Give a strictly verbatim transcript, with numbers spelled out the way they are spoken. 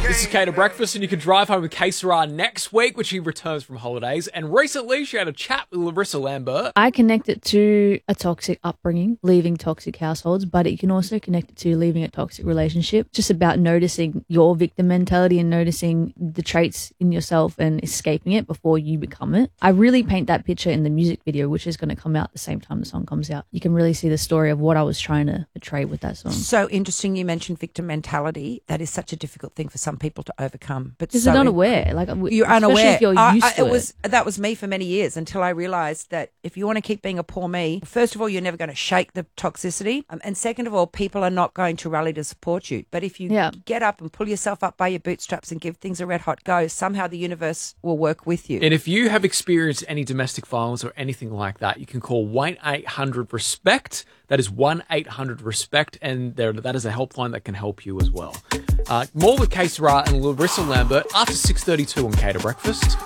This is Kate at Breakfast, and you can drive home with K Sarah next week, which she returns from holidays. And recently, she had a chat with Larissa Lambert. I connect it to a toxic upbringing, leaving toxic households, but you can also connect it to leaving a toxic relationship. Just about noticing your victim mentality and noticing the traits in yourself and escaping it before you become it. I really paint that picture in the music video, which is going to come out the same time the song comes out. You can really see the story of what I was trying to portray with that song. So interesting you mentioned victim mentality. That is such a difficult thing for some people to overcome. But Because so they're not aware. Like, you're especially unaware. if you're I- used I- to it it. was that was me for many years until I realised that if you want to keep being a poor me, first of all, you're never going to shake the toxicity, um, and second of all, people are not going to rally to support you. But if you Yeah. get up and pull yourself up by your bootstraps and give things a red hot go, somehow the universe will work with you. And if you have experienced any domestic violence or anything like that, you can call one eight hundred RESPECT. That is one eight hundred RESPECT, and there, that is a helpline that can help you as well. Uh, more with K Sarah and Larissa Lambert after six thirty-two on Kate at Breakfast.